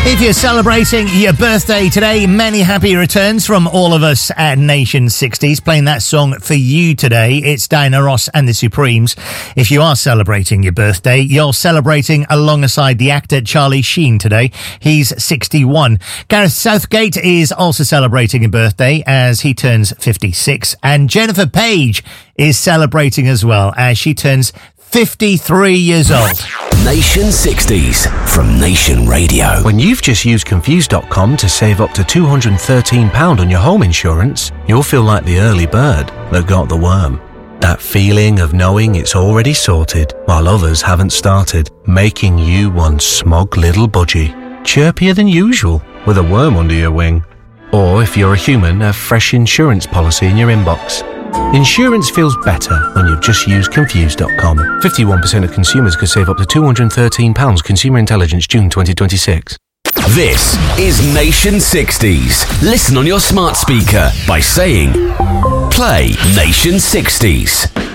If you're celebrating your birthday today, many happy returns from all of us at Nation 60s. Playing that song for you today, it's Diana Ross and the Supremes. If you are celebrating your birthday, you're celebrating alongside the actor Charlie Sheen today. He's 61. Gareth Southgate is also celebrating a birthday as he turns 56. And Jennifer Page is celebrating as well as she turns 53 years old. Nation 60s from Nation Radio. When you've just used Confused.com to save up to £213 on your home insurance, you'll feel like the early bird that got the worm. That feeling of knowing it's already sorted while others haven't started, making you one smug little budgie, chirpier than usual with a worm under your wing. Or if you're a human, a fresh insurance policy in your inbox. Insurance feels better when you've just used Confused.com. 51% of consumers could save up to £213. Consumer Intelligence, June 2026. This is Nation 60s. Listen on your smart speaker by saying, play Nation 60s.